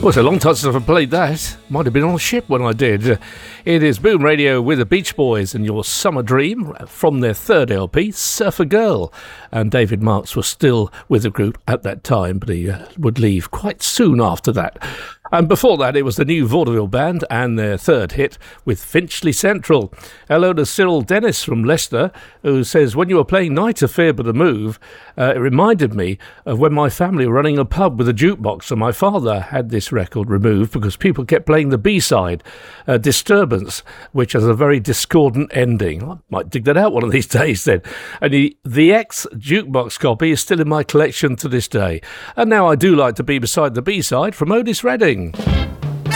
Well, it's a long time since I've played that. Might have been on a ship when I did. It is Boom Radio with the Beach Boys and Your Summer Dream from their third LP, Surfer Girl. And David Marks was still with the group at that time, but he would leave quite soon after that. And before that, it was the New Vaudeville Band and their third hit with Finchley Central. Hello to Cyril Dennis from Leicester, who says, when you were playing Night Affair But a Move, it reminded me of when my family were running a pub with a jukebox and my father had this record removed because people kept playing the B-side, Disturbance, which has a very discordant ending. I might dig that out one of these days then. And the ex-jukebox copy is still in my collection to this day. And now I do like to be beside the B-side from Otis Redding.